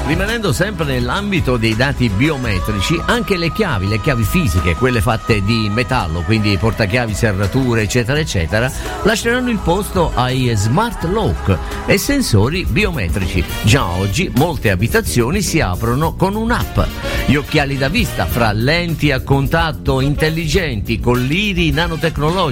Rimanendo sempre nell'ambito dei dati biometrici, anche le chiavi fisiche, quelle fatte di metallo, quindi portachiavi, serrature, eccetera, eccetera, lasceranno il posto ai smart lock e sensori biometrici. Già oggi molte abitazioni si aprono con un'app. Gli occhiali da vista, fra lenti a contatto intelligenti, colliri nanotecnologici,